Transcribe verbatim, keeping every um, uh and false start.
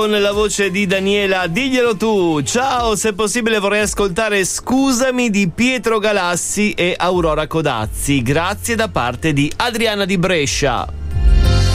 Con la voce di Daniela, diglielo tu. Ciao, se possibile vorrei ascoltare Scusami di Pietro Galassi e Aurora Codazzi. Grazie da parte di Adriana di Brescia.